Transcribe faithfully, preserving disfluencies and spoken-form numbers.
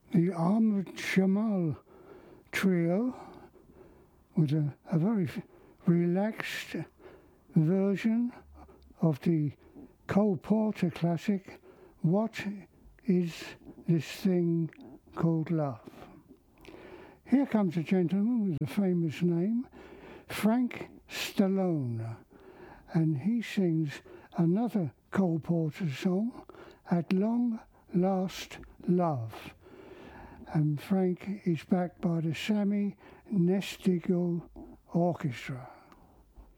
the Ahmed Jamal Trio with a, a very relaxed version of the Cole Porter classic, What Is This Thing Called Love? Here comes a gentleman with a famous name, Frank Stallone, and he sings another Cole Porter song, At Long Last Love. And Frank is backed by the Sammy Nestigal Orchestra.